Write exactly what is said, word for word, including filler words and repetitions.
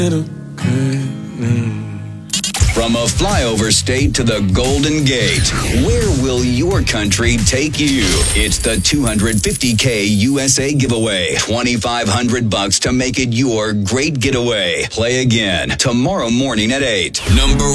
From a flyover state to the Golden Gate, where will your country take you? It's the two hundred fifty K U S A giveaway. twenty-five hundred bucks to make it your great getaway. Play again tomorrow morning at eight. Number